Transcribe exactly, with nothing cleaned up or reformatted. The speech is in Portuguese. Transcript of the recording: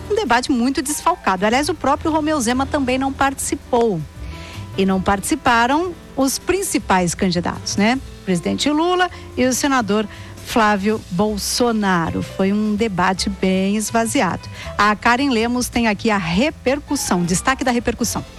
um debate muito desfalcado. Aliás, o próprio Romeu Zema também não participou. E não participaram os principais candidatos, né? O presidente Lula e o senador Flávio Bolsonaro. Foi um debate bem esvaziado. A Karen Lemos tem aqui a repercussão, destaque da repercussão.